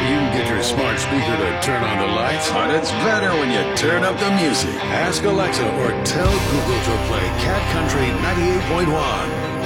You can get your smart speaker to turn on the lights, but it's better when you turn up the music. Ask Alexa or tell Google to play Cat Country 98.1.